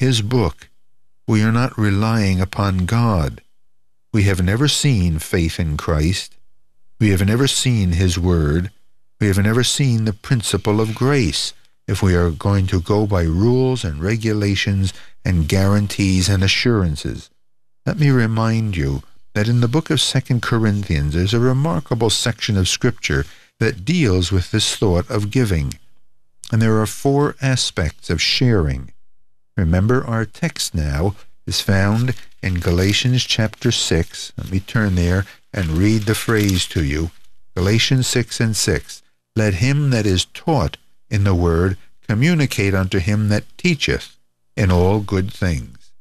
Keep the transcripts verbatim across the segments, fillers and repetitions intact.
His book, we are not relying upon God. We have never seen faith in Christ. We have never seen His Word. We have never seen the principle of grace if we are going to go by rules and regulations and guarantees and assurances. Let me remind you that in the book of Second Corinthians there's a remarkable section of Scripture that deals with this thought of giving. And there are four aspects of sharing. Remember, our text now is found in Galatians chapter six. Let me turn there and read the phrase to you. Galatians six and six. Let him that is taught in the word communicate unto him that teacheth in all good things.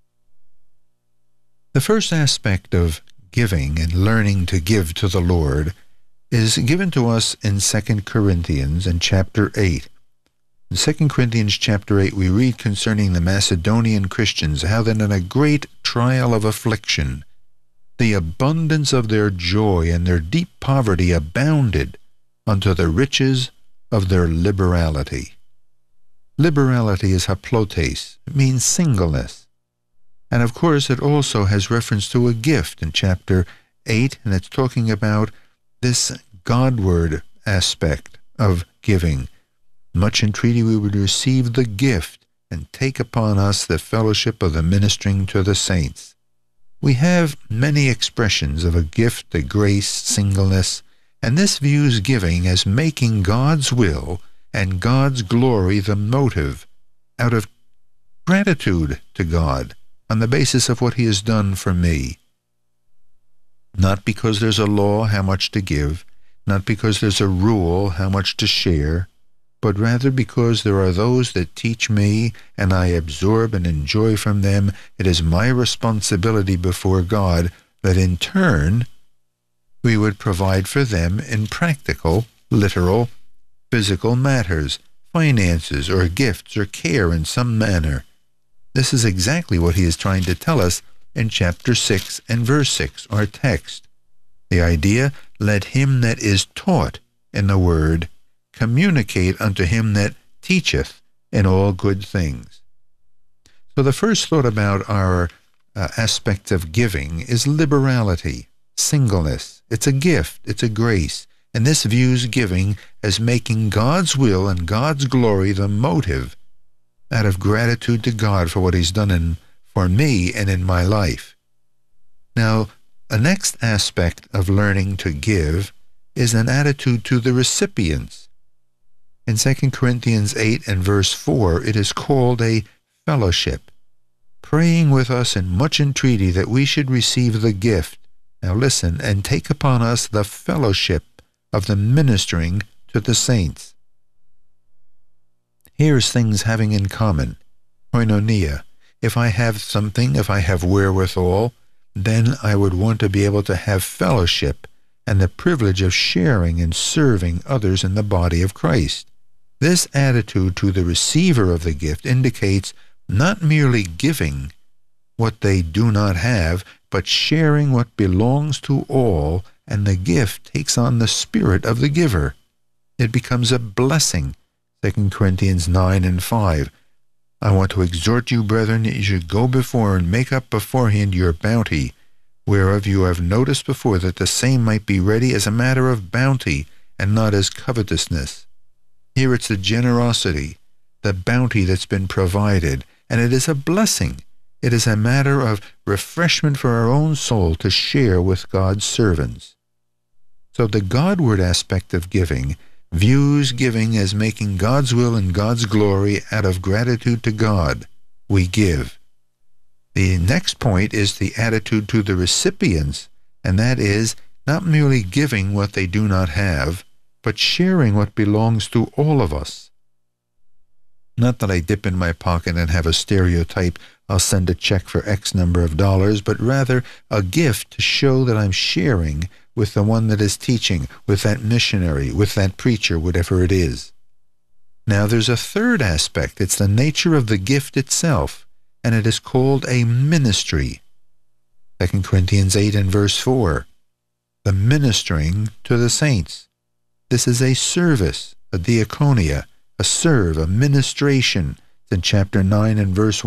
The first aspect of giving and learning to give to the Lord is given to us in Second Corinthians in chapter eight. In Second Corinthians chapter eight, we read concerning the Macedonian Christians, how that in a great trial of affliction, the abundance of their joy and their deep poverty abounded unto the riches of their liberality. Liberality is haplotes. It means singleness. And of course, it also has reference to a gift in chapter eight, and it's talking about this Godward aspect of giving. Much entreaty we would receive the gift and take upon us the fellowship of the ministering to the saints. We have many expressions of a gift, a grace, singleness, and this views giving as making God's will and God's glory the motive out of gratitude to God on the basis of what He has done for me. Not because there's a law how much to give, not because there's a rule how much to share, but rather because there are those that teach me and I absorb and enjoy from them. It is my responsibility before God that in turn we would provide for them in practical, literal, physical matters, finances or gifts or care in some manner. This is exactly what he is trying to tell us in chapter six and verse six, our text. The idea, let him that is taught in the word communicate unto him that teacheth in all good things. So the first thought about our uh, aspect of giving is liberality, singleness. It's a gift, it's a grace, and this views giving as making God's will and God's glory the motive out of gratitude to God for what He's done in, for me and in my life. Now, the next aspect of learning to give is an attitude to the recipients. In Second Corinthians eight and verse four, it is called a fellowship, praying with us in much entreaty that we should receive the gift. Now listen, and take upon us the fellowship of the ministering to the saints. Here's things having in common. Koinonia. If I have something, if I have wherewithal, then I would want to be able to have fellowship and the privilege of sharing and serving others in the body of Christ. This attitude to the receiver of the gift indicates not merely giving what they do not have, but sharing what belongs to all, and the gift takes on the spirit of the giver. It becomes a blessing. Second Corinthians nine and five. I want to exhort you, brethren, that you should go before and make up beforehand your bounty, whereof you have noticed before that the same might be ready as a matter of bounty, and not as covetousness. Here it's the generosity, the bounty that's been provided, and it is a blessing. It is a matter of refreshment for our own soul to share with God's servants. So the Godward aspect of giving views giving as making God's will and God's glory out of gratitude to God. We give. The next point is the attitude to the recipients, and that is not merely giving what they do not have, but sharing what belongs to all of us. Not that I dip in my pocket and have a stereotype, I'll send a check for X number of dollars, but rather a gift to show that I'm sharing with the one that is teaching, with that missionary, with that preacher, whatever it is. Now there's a third aspect. It's the nature of the gift itself, and it is called a ministry. Second Corinthians eight and verse four. The ministering to the saints. This is a service, a diaconia, a serve, a ministration. It's in chapter nine and verse